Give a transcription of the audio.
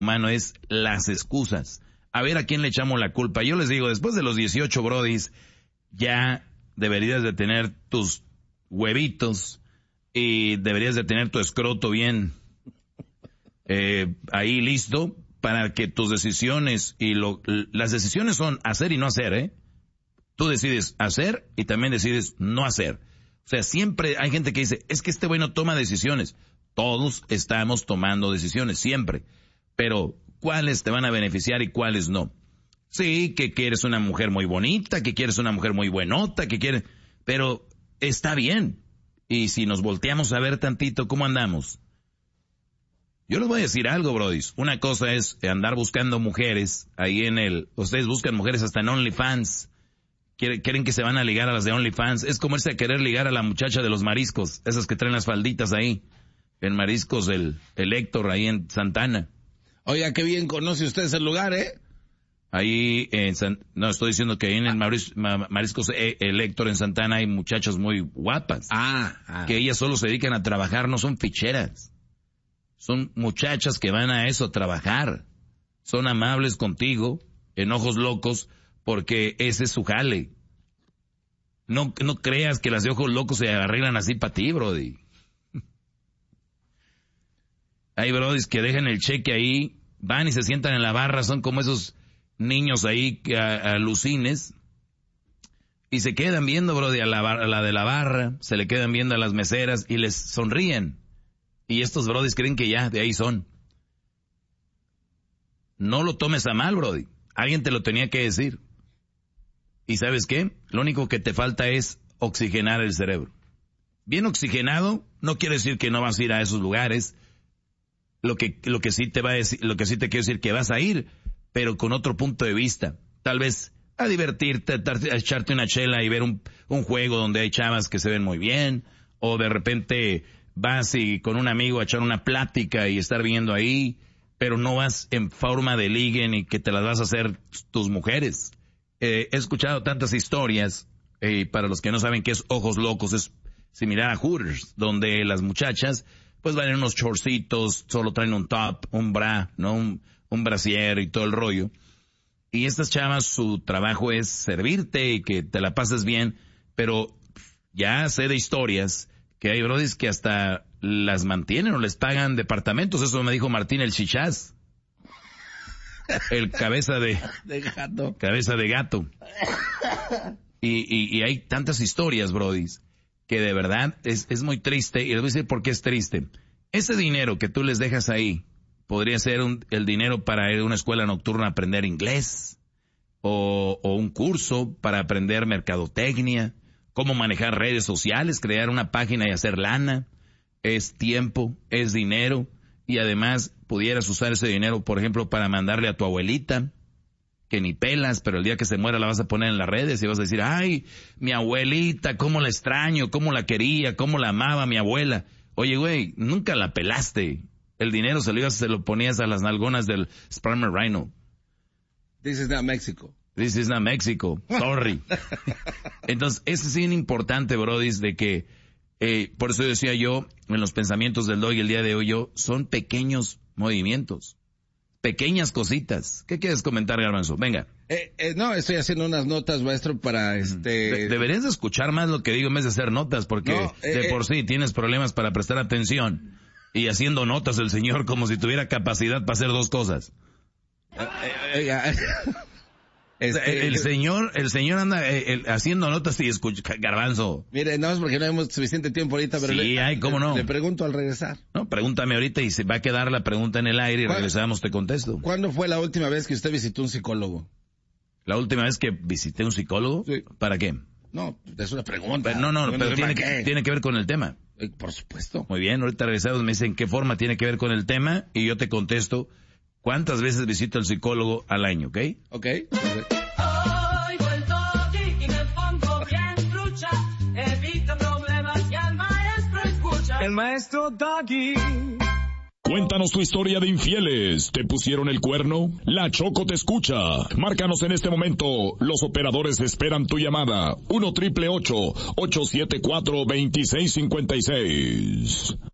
humano es las excusas. A ver a quién le echamos la culpa. Yo les digo, después de los 18 brodis, ya deberías de tener tus huevitos y deberías de tener tu escroto bien ahí listo para que tus decisiones las decisiones son hacer y no hacer, Tú decides hacer y también decides no hacer. O sea, siempre hay gente que dice, es que este güey no toma decisiones. Todos estamos tomando decisiones, siempre. Pero, ¿cuáles te van a beneficiar y cuáles no? Sí, que quieres una mujer muy bonita, que quieres una mujer muy buenota, pero está bien. Y si nos volteamos a ver tantito, ¿cómo andamos? Yo les voy a decir algo, brodis. Una cosa es andar buscando mujeres ahí ustedes buscan mujeres hasta en OnlyFans. Quieren que se van a ligar a las de OnlyFans. Es como irse a querer ligar a la muchacha de los mariscos, esas que traen las falditas ahí. En Mariscos, el Héctor, ahí en Santana. Oiga, qué bien conoce usted ese lugar, Ahí no, estoy diciendo que ahí en el Mariscos, el Héctor en Santana hay muchachas muy guapas. Que ellas solo se dedican a trabajar, no son ficheras. Son muchachas que van a eso, a trabajar. Son amables contigo, en ojos locos, porque ese es su jale. No creas que las de ojos locos se arreglan así para ti, brody. Hay brodis que dejan el cheque ahí, van y se sientan en la barra, son como esos niños ahí que alucines, y se quedan viendo, brody, a la de la barra, se le quedan viendo a las meseras y les sonríen. Y estos brodis creen que ya, de ahí son. No lo tomes a mal, brody. Alguien te lo tenía que decir. ¿Y sabes qué? Lo único que te falta es oxigenar el cerebro. Bien oxigenado, no quiere decir que no vas a ir a esos lugares. Lo que sí te va a decir, lo que sí te quiero decir que vas a ir, pero con otro punto de vista. Tal vez a divertirte, a echarte una chela y ver un juego donde hay chavas que se ven muy bien, o de repente vas y con un amigo a echar una plática y estar viendo ahí, pero no vas en forma de ligue ni que te las vas a hacer tus mujeres. He escuchado tantas historias, para los que no saben qué es ojos locos, es similar a Hooters, donde las muchachas pues van en unos shortcitos, solo traen un top, un bra, ¿no? Un brasier y todo el rollo. Y estas chavas, su trabajo es servirte y que te la pases bien, pero ya sé de historias que hay brodis que hasta las mantienen o les pagan departamentos. Eso me dijo Martín el Chichás. El cabeza de gato. Cabeza de gato. Y hay tantas historias, brodis, que de verdad es muy triste, y les voy a decir por qué es triste. Ese dinero que tú les dejas ahí podría ser el dinero para ir a una escuela nocturna a aprender inglés, o un curso para aprender mercadotecnia, cómo manejar redes sociales, crear una página y hacer lana. Es tiempo, es dinero, y además pudieras usar ese dinero, por ejemplo, para mandarle a tu abuelita, que ni pelas, pero el día que se muera la vas a poner en las redes y vas a decir, ay, mi abuelita, cómo la extraño, cómo la quería, cómo la amaba mi abuela. Oye, güey, nunca la pelaste. El dinero se lo ponías a las nalgonas del Spermer Rhino. This is not Mexico. This is not Mexico. Sorry. Entonces, eso es bien importante, brodis, de que, por eso decía yo, en los pensamientos del Doggy el día de hoy, son pequeños movimientos. Pequeñas cositas. ¿Qué quieres comentar, Garbanzo? Venga. No, estoy haciendo unas notas, maestro, para Deberías de escuchar más lo que digo en vez de hacer notas, porque de por sí tienes problemas para prestar atención. Y haciendo notas el señor como si tuviera capacidad para hacer dos cosas. El señor anda haciendo notas y escucha, Garbanzo. Mire, no es porque no tenemos suficiente tiempo ahorita, pero sí, cómo no. Le pregunto al regresar. No, pregúntame ahorita y se va a quedar la pregunta en el aire y regresamos, te contesto. ¿Cuándo fue la última vez que usted visitó un psicólogo? ¿La última vez que visité un psicólogo? Sí. ¿Para qué? No, es una pregunta. Pero tiene que ver con el tema. Por supuesto. Muy bien, ahorita regresamos, me dicen qué forma tiene que ver con el tema y yo te contesto cuántas veces visito al psicólogo al año, ¿ok? Ok. Oigo el Doggy y me pongo bien trucha, evita problemas y al maestro escucha. El maestro Doggy. Cuéntanos tu historia de infieles. ¿Te pusieron el cuerno? La Choco te escucha. Márcanos en este momento. Los operadores esperan tu llamada. 1-888-874-2656.